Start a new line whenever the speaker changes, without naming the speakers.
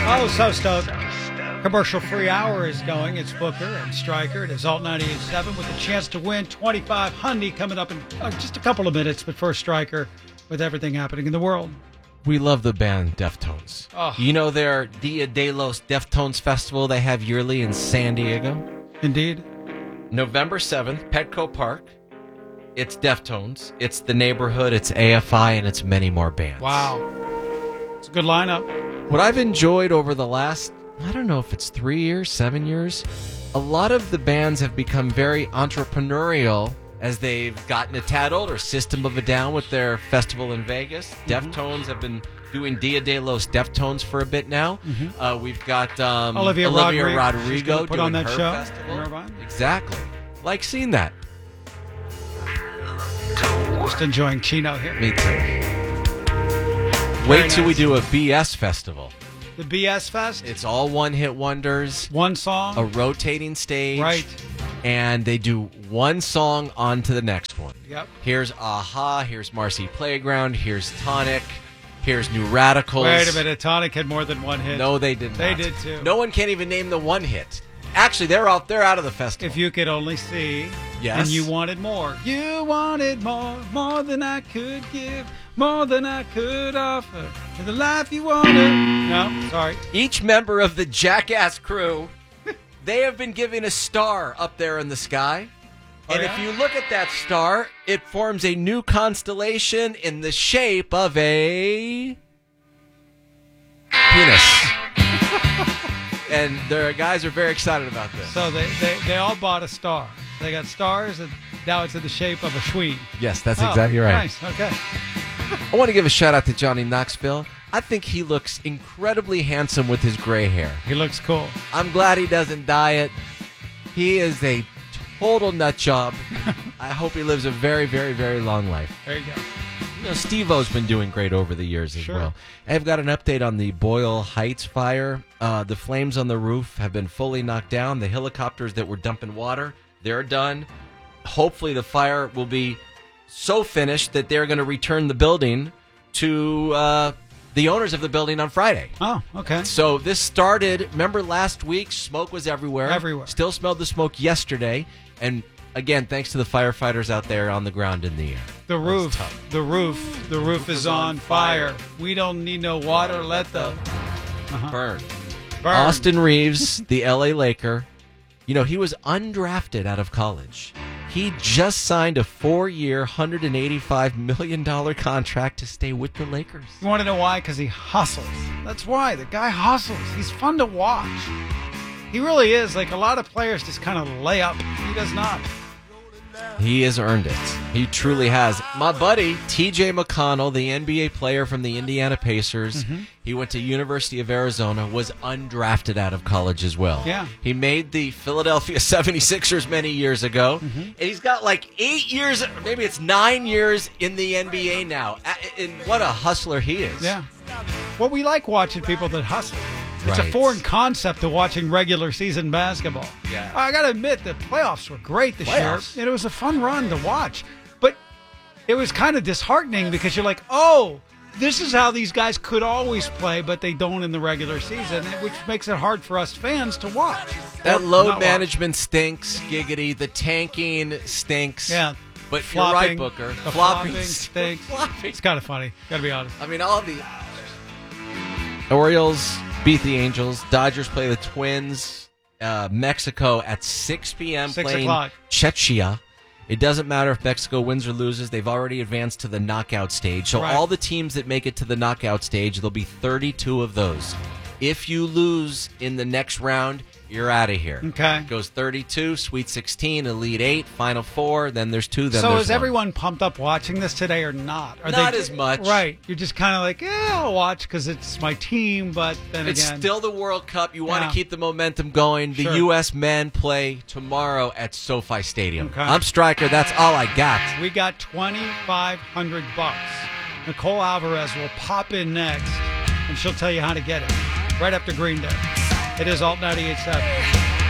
Oh, so stoked. Commercial-free hour is going. It's Booker and Stryker. It is Alt 98.7 with a chance to win 25 Hyundai coming up in just a couple of minutes. But first, Stryker with everything happening in the world.
We love the band Deftones.
Oh.
You know their Dia de los Deftones festival they have yearly in San Diego?
Indeed.
November 7th, Petco Park. It's Deftones, it's The Neighborhood, it's AFI, and it's many more bands.
Wow. It's a good lineup.
What I've enjoyed over the last, I don't know if it's 3 years, 7 years, a lot of the bands have become very entrepreneurial as they've gotten a tad older. System of a Down with their festival in Vegas. Deftones have been doing Dia de los Deftones for a bit now. We've got
Olivia
Rodrigo
put
doing
on that
her
show.
festival. Exactly. Like seeing that.
Just enjoying Chino here.
Me too. Wait till we do a BS festival.
The BS Fest?
It's all one-hit wonders.
One song?
A rotating stage.
Right.
And they do one song on to the next one.
Yep.
Here's Aha, here's Marcy Playground, here's Tonic, here's New Radicals.
Wait a minute, Tonic had more than one hit.
No, they did not.
They did too.
No one can't even name the one hit. Actually, they're out of the festival.
If you could only see,
yes.
And you wanted more. You wanted more than I could give, more than I could offer, to the life you wanted. No, sorry.
Each member of the Jackass crew, they have been given a star up there in the sky. And if you look at that star, it forms a new constellation in the shape of a penis. And the guys are very excited about this.
So they all bought a star. They got stars, and now it's in the shape of a schween.
Yes, that's exactly right.
Nice, okay.
I want to give a shout out to Johnny Knoxville. I think he looks incredibly handsome with his gray hair.
He looks cool.
I'm glad he doesn't dye it. He is a total nut job. I hope he lives a very, very, very long life.
There you go.
You know, Steve-O's been doing great over the years as well. I've got an update on the Boyle Heights fire. The flames on the roof have been fully knocked down. The helicopters that were dumping water, they're done. Hopefully the fire will be so finished that they're going to return the building to the owners of the building on Friday.
Oh, okay.
So this started, remember last week, smoke was everywhere.
Everywhere.
Still smelled the smoke yesterday. And again, thanks to the firefighters out there on the ground in the air.
The roof is on fire. We don't need no water. Let the
burn. Austin Reeves, the LA Laker, you know, he was undrafted out of college. He just signed a 4-year, $185 million contract to stay with the Lakers.
You want to know why? Because he hustles. That's why. The guy hustles. He's fun to watch. He really is. Like, a lot of players just kind of lay up. He does not.
He has earned it. He truly has. My buddy, T.J. McConnell, the NBA player from the Indiana Pacers, he went to University of Arizona, was undrafted out of college as well.
Yeah.
He made the Philadelphia 76ers many years ago. And he's got like 8 years, maybe it's 9 years in the NBA now. And what a hustler he is.
Yeah. Well, we like watching people that hustle. It's
Right.
a foreign concept to watching regular season basketball.
Yeah.
I got to admit, the playoffs were great this year. And it was a fun run to watch. But it was kind of disheartening because you're like, oh, this is how these guys could always play, but they don't in the regular season, which makes it hard for us fans to watch.
That load management stinks, giggity. The tanking stinks.
Yeah.
But
Flopping,
you're right, Booker.
the flopping stinks. It's kind of funny. Got to be honest.
I mean, all the Orioles beat the Angels. Dodgers play the Twins. Mexico at 6 p.m.
6
playing
o'clock.
Czechia. It doesn't matter if Mexico wins or loses. They've already advanced to the knockout stage. So all the teams that make it to the knockout stage, there'll be 32 of those. If you lose in the next round, you're out of here.
Okay.
It goes 32, Sweet 16, Elite 8, Final 4, then there's 2, then
so
there's
is
1.
everyone pumped up watching this today or not? Are
Not
they,
as much.
Right. You're just kind of like, yeah, I'll watch because it's my team, but then
It's
again.
still the World Cup. You want to keep the momentum going. The U.S. men play tomorrow at SoFi Stadium.
Okay.
I'm Stryker. That's all I got.
We got $2,500. Nicole Alvarez will pop in next, and she'll tell you how to get it right after Green Day. It is Alt 98.7.